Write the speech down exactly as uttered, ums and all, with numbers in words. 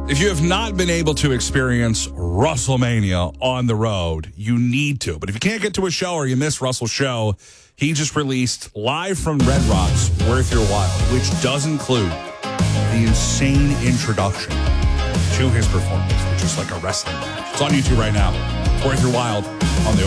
If you have not been able to experience WrestleMania on the road, you need to. But if you can't get to a show or you miss Russell's show, he just released live from Red Rocks, Worth Your While, which does include the insane introduction to his performance, which is like a wrestling match. It's on YouTube right now. It's Worth Your While on the